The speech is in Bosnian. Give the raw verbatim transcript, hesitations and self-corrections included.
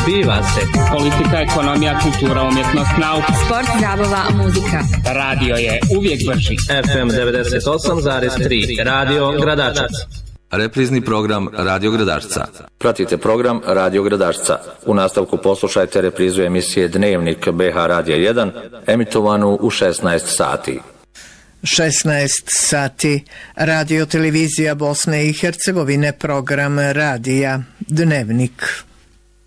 Zbiva se. Politika, ekonomija, kultura, umjetnost, nauka. Sport, zabava, muzika. Radio je uvijek brži. F M devedeset osam zarez tri. Radio Gradačac. Reprizni program Radio Gradačca. Pratite program Radio Gradačca. U nastavku poslušajte reprizu emisije Dnevnik B H Radija jedan, emitovanu u šesnaest sati. šesnaest sati. Radio televizija Bosne i Hercegovine, program radija Dnevnik.